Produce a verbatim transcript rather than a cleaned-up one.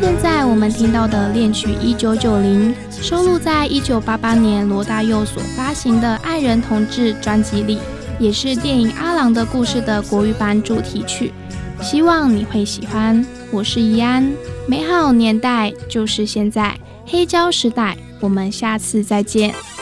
现在我们听到的恋曲一九九零收录在一九八八年罗大佑所发行的《爱人同志》专辑里，也是电影《阿郎的故事》的国语版主题曲，希望你会喜欢。我是怡安，美好年代就是现在，黑胶时代，我们下次再见。